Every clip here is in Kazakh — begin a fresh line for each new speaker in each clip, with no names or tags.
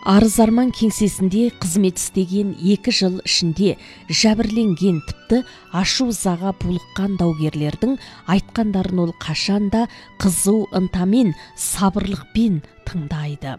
Арызарман кеңсесінде қызмет істеген 2 жыл ішінде жәбірленген тіпті ашу ызаға булыққан даугерлердің айтқандарын ол қашанда қызу ынтамен, сабырлықпен тыңдайды.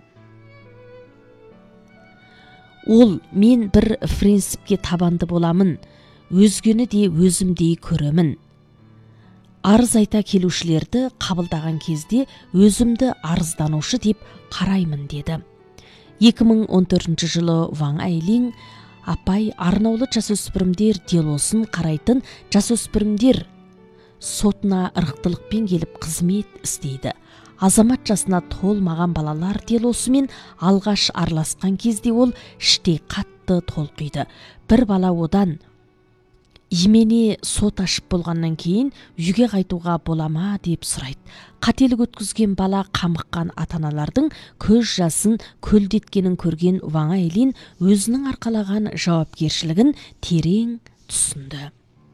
Ол мен бір принципке табанды боламын, өзгені де өзімдей көремін. Арыз айта келушілерді қабылдаған кезде өзімді арызданушы деп қараймын деді. 2014 жылы Ван Айлин апай арнаулы жасөспірімдер делосын қарайтын жасөспірімдер сотына ырықтылықпен келіп қызмет істейді. Азамат жасына толмаған балалар делосымен алғаш араласқан кезде ол іштей қатты толқиды. Бір бала одан имене сот ашып болғаннан кейін үйге қайтуға болама деп сұрайды. Қателік өткізген бала қамыққан ата-аналардың көз жасын көлдеткенін көрген Ван Айлин өзінің арқалаған жауапкершілігін терең түсінді.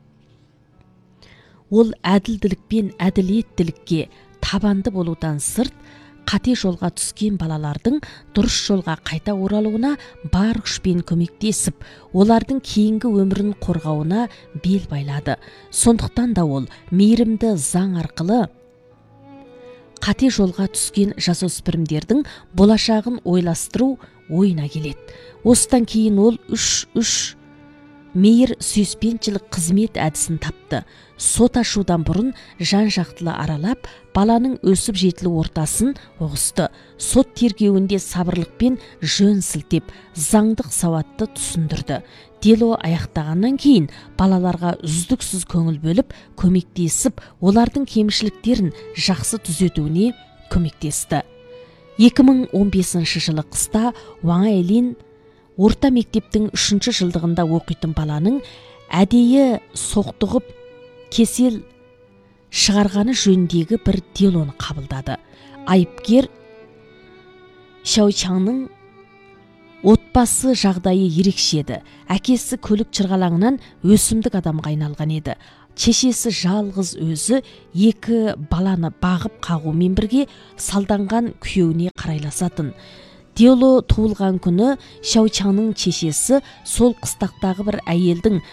Ол әділділік пен әділеттілікке табанды болудан сырт, қате жолға түскен балалардың дұрыс жолға қайта оралуына бар күшпен көмектесіп, олардың кейінгі өмірін қорғауына бел байлады. Сондықтан да ол мейірімді заң арқылы қате жолға түскен жасөспірімдердің болашағын ойластыру ойына келеді. Осыдан кейін ол үш мейір сүйіспеншілік қызмет әдісін тапты. Сот ашудан бұрын жан-жақтылы аралап, баланың өсіп жетілу ортасын ұғысты. Сот тергеуінде сабырлықпен жөн сілтеп, заңдық сауатты түсіндірді. Дело аяқтағаннан кейін балаларға үздіксіз көңіл бөліп, көмектесіп, олардың кемшіліктерін жақсы түзетуіне көмектесті. 2015 жылы қыста Ван Айлин орта мектептің 3 жылдығында оқитын баланың әдейі соқтығып кесел шығарғаны жөніндегі бір делоны қабылдады. Айыпкер Шаучаңның отбасы жағдайы ерекшеді. Әкесі көлік чырғалаңынан өсімдік адамға айналған еді. Шешесі жалғыз өзі 2 баланы бағып қағумен бірге салданған күйеуіне қарайласатын. Дело туылған күні Шаучаңның шешесі сол қыстақтағы бір әйелдің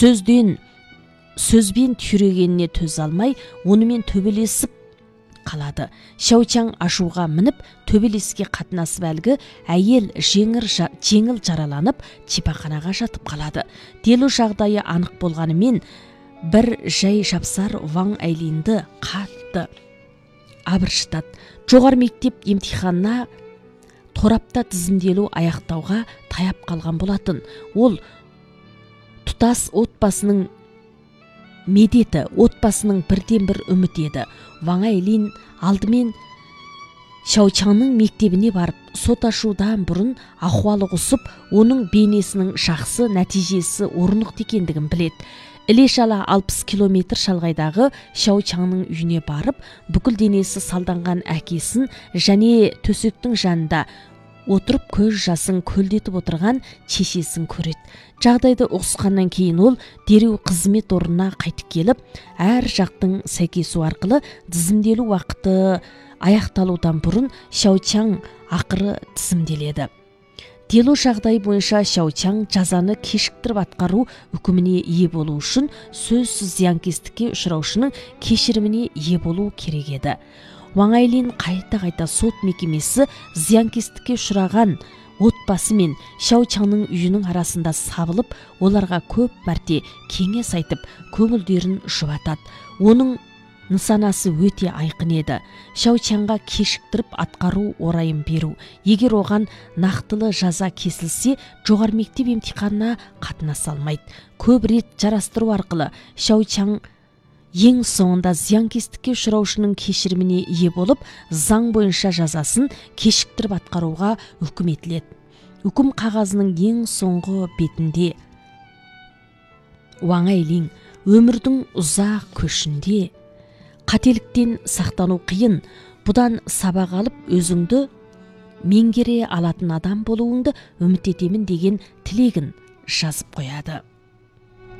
сөзбен түйрегеніне төзе алмай, онымен төбелесіп қалады. Шаучаң ашуға мініп, төбелеске қатынасып әлгі әйел жеңіл жараланып, шипаханаға жатып қалады. Дело жағдайы анық болғанымен, бір жай жапсар Ван Айлинді қатты абыржытады. Жоғары мектеп емтиханына торапта тізімделу аяқтауға таяп қалған болатын. Ол тұтас отбасының медеті, отбасының бірден-бір үміт еді. Ван Айлин алдымен Шаучаңның мектебіне барып, сот ашудан бұрын ахуалы құсып, оның бейнесінің жақсы, нәтижесі орнықты екендігін біледі. Іле-шала 60 километр шалғайдағы Шаучаңның үйіне барып, бүкіл денесі салданған әкесін және төсектің жанында отырып көз жасын көлдетіп отырған шешесін көреді. Жағдайды ұғысқаннан кейін ол дереу қызмет орнына қайтып келіп, әр жақтың сәйкесу арқылы тізімделу уақыты аяқталудан бұрын Шаучаң ақыры тізімделеді. Дело жағдайы бойынша Шаучаң жазаны кешіктіріп атқару үкіміне ие болу үшін сөзсіз зиянкестікке ұшыраушының кешіріміне ие болу керек еді. Ван Айлин қайта сот мекемесі зиянкестікке ұшыраған отбасы мен Шаучаңның үйінің арасында сабылып, оларға көп мәрте кеңес айтып, көңілдерін жұбатады. Оның нысанасы өте айқын еді. Шаучаңға кешіктіріп атқару орайын беру. Егер оған нақтылы жаза кесілсе, жоғары мектеп емтиханына қатынаса алмайды. Көп рет жарастыру арқылы Шаучаң ең соңында зиянкестікке ұшыраушының кешіріміне ие болып, заң бойынша жазасын кешіктіріп атқаруға үкім етіледі. Үкім қағазының ең соңғы бетінде Ван Айлин өмірдің ұзақ көшінде қателіктен сақтану қиын, бұдан сабақ алып өзіңді меңгере алатын адам болуыңды үміт етемін деген тілегін жазып қояды.